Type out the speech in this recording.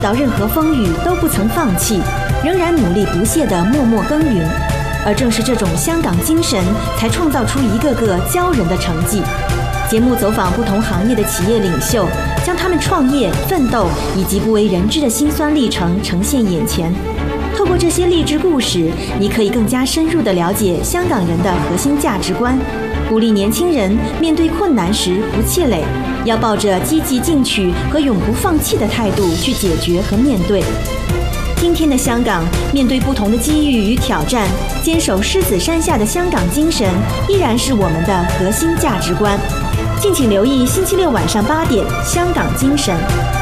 到任何风雨都不曾放弃，仍然努力不懈地默默耕耘。而正是这种香港精神，才创造出一个个骄人的成绩。节目走访不同行业的企业领袖，将他们创业、奋斗以及不为人知的辛酸历程呈现眼前。透过这些励志故事，你可以更加深入地了解香港人的核心价值观，鼓励年轻人面对困难时不气馁，要抱着积极进取和永不放弃的态度去解决和面对。今天的香港，面对不同的机遇与挑战，坚守狮子山下的香港精神，依然是我们的核心价值观。敬请留意星期六晚上8点《香港精神》。